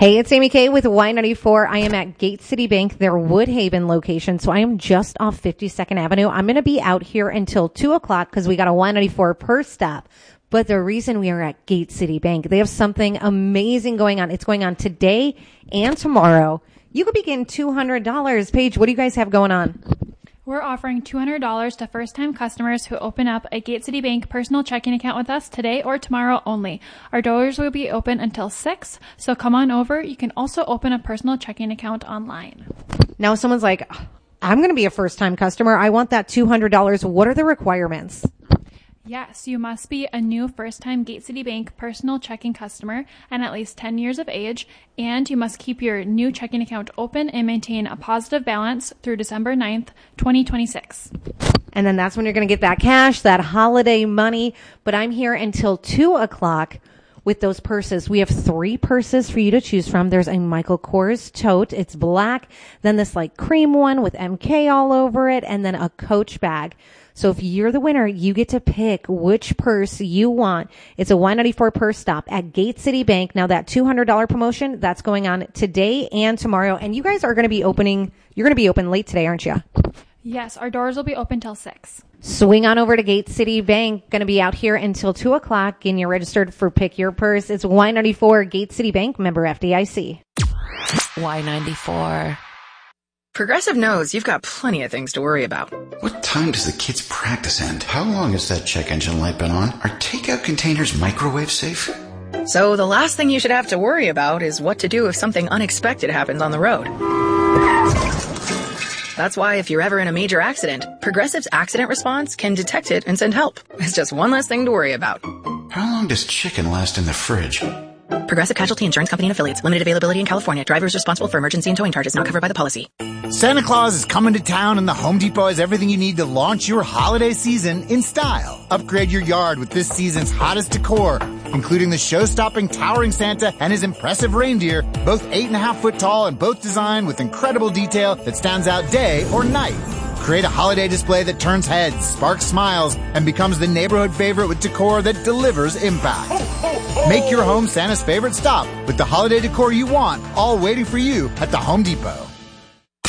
Hey, it's Amy Kay with Y94. I am at Gate City Bank, their Woodhaven location. So I am just off 52nd Avenue. I'm going to be out here until 2 o'clock because we got a Y94 per stop. But the reason we are at Gate City Bank, they have something amazing going on. It's going on today and tomorrow. You could be getting $200. Paige, what do you guys have going on? We're offering $200 to first-time customers who open up a Gate City Bank personal checking account with us today or tomorrow only. Our doors will be open until 6, so come on over. You can also open a personal checking account online. Now, someone's like, I'm going to be a first-time customer. I want that $200. What are the requirements? Yes, you must be a new first-time Gate City Bank personal checking customer and at least 10 years of age, and you must keep your new checking account open and maintain a positive balance through December 9th, 2026. And then that's when you're going to get that cash, that holiday money. But I'm here until 2 o'clock with those purses. We have 3 purses for you to choose from. There's a Michael Kors tote. It's black. Then this like cream one with MK all over it. And then a Coach bag. So if you're the winner, you get to pick which purse you want. It's a Y94 purse stop at Gate City Bank. Now that $200 promotion, that's going on today and tomorrow. And you guys are going to be opening, you're going to be open late today, aren't you? Yes, our doors will be open till 6. Swing on over to Gate City Bank. Going to be out here until 2 o'clock and you're registered for Pick Your Purse. It's Y94 Gate City Bank, member FDIC. Y94. Progressive knows you've got plenty of things to worry about. What time does the kids' practice end? How long has that check engine light been on? Are takeout containers microwave safe? So the last thing you should have to worry about is what to do if something unexpected happens on the road. That's why if you're ever in a major accident, Progressive's accident response can detect it and send help. It's just one less thing to worry about. How long does chicken last in the fridge? Progressive Casualty Insurance Company and Affiliates. Limited availability in California. Drivers responsible for emergency and towing charges not covered by the policy. Santa Claus is coming to town and the Home Depot has everything you need to launch your holiday season in style. Upgrade your yard with this season's hottest decor, including the show-stopping towering Santa and his impressive reindeer, both 8.5 foot tall and both designed with incredible detail that stands out day or night. Create a holiday display that turns heads, sparks smiles, and becomes the neighborhood favorite with decor that delivers impact. Make your home Santa's favorite stop with the holiday decor you want, all waiting for you at the Home Depot.